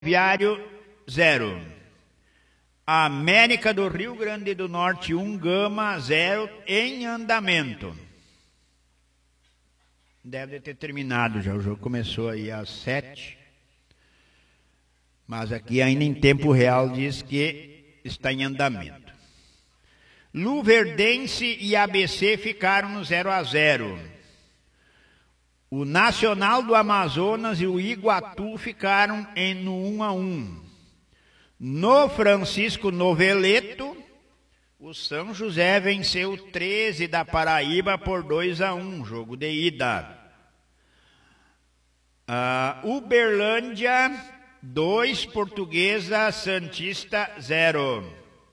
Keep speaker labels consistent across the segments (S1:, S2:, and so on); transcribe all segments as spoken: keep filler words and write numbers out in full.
S1: Ferroviário, zero. América do Rio Grande do Norte, um, Gama, zero, em andamento. Deve ter terminado já, o jogo começou aí às sete. Mas aqui ainda em tempo real diz que está em andamento. Luverdense e A B C ficaram no zero a zero. O Nacional do Amazonas e o Iguatu ficaram em, no um a um. No Francisco Noveleto, o São José venceu o treze da Paraíba por dois a um, jogo de ida. Uh, Uberlândia, dois, Portuguesa Santista, zero.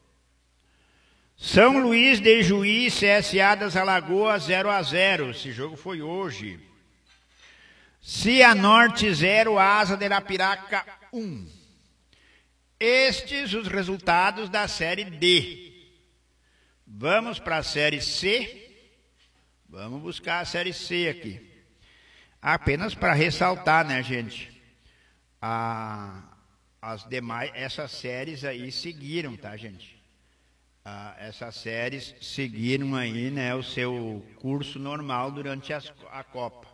S1: São Luís de Juí, C S A das Alagoas, zero a zero. Esse jogo foi hoje. Cianorte, zero, Asa de Arapiraca, um. Estes os resultados da Série D. Vamos para a Série C. Vamos buscar a Série C aqui. Apenas para ressaltar, né, gente? A, as demais, essas séries aí seguiram, tá, gente? Ah, essas séries seguiram aí, né, o seu curso normal durante as, a Copa.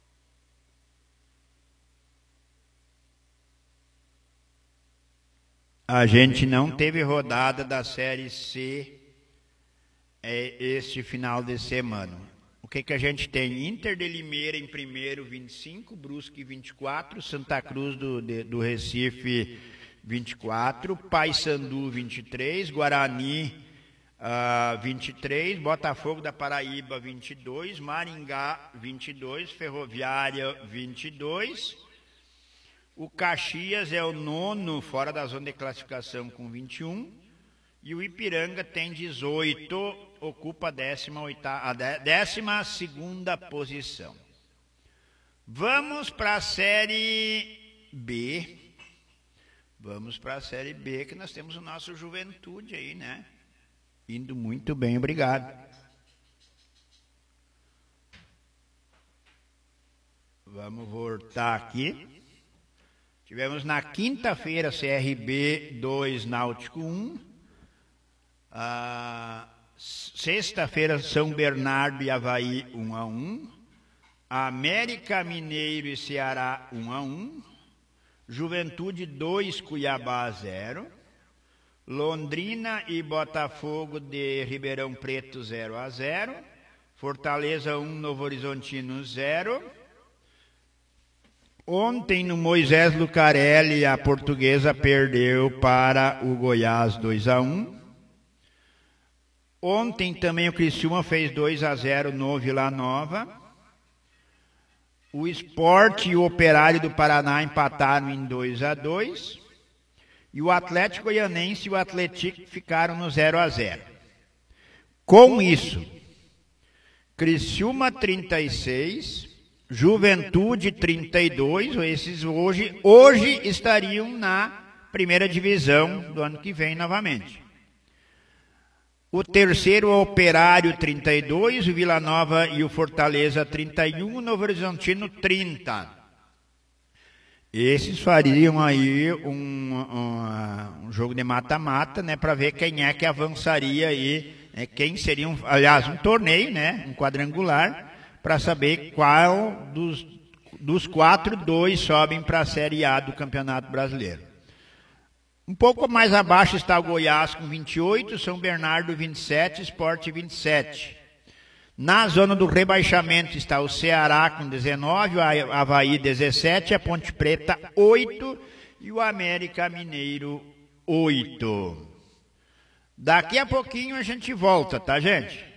S1: A gente não teve rodada da Série C é, este final de semana. O que, que a gente tem? Inter de Limeira em primeiro, vinte e cinco, Brusque vinte e quatro, Santa Cruz do, de, do Recife vinte e quatro, Paysandu vinte e três, Guarani uh, vinte e três, Botafogo da Paraíba vinte e dois, Maringá vinte e dois, Ferroviária vinte e dois. O Caxias é o nono fora da zona de classificação com vinte e um. E o Ipiranga tem dezoito, ocupa a décima, oitava, a décima segunda posição. Vamos para a Série B. Vamos para a Série B, que nós temos o nosso Juventude aí, né? Indo muito bem, obrigado. Vamos voltar aqui. Tivemos na quinta-feira C R B dois, Náutico um. Ah, sexta-feira São Bernardo e Avaí um a um. América Mineiro e Ceará um a um. Juventude dois, Cuiabá zero. Londrina e Botafogo de Ribeirão Preto zero a zero. Fortaleza um, Novo Horizontino zero. Ontem no Moisés Lucarelli a Portuguesa perdeu para o Goiás dois a um. Ontem também o Criciúma fez dois a zero no Vila Nova. O Sport e o Operário do Paraná empataram em dois a dois. E o Atlético Goianense e o Atlético ficaram no zero a zero. Com isso, Criciúma trinta e seis, Juventude trinta e dois, esses hoje, hoje estariam na primeira divisão do ano que vem novamente. O terceiro é o Operário trinta e dois, o Vila Nova e o Fortaleza trinta e um, o Novo Horizontino trinta. Esses fariam aí um, um, um jogo de mata-mata, né, para ver quem é que avançaria aí, né, quem seria, um, aliás, um torneio, né, um quadrangular, para saber qual dos, dos quatro, dois sobem para a Série A do Campeonato Brasileiro. Um pouco mais abaixo está o Goiás com vinte e oito, São Bernardo vinte e sete, Sport vinte e sete. Na zona do rebaixamento está o Ceará com dezenove, o Avaí dezessete, a Ponte Preta oito e o América Mineiro oito. Daqui a pouquinho a gente volta, tá, gente?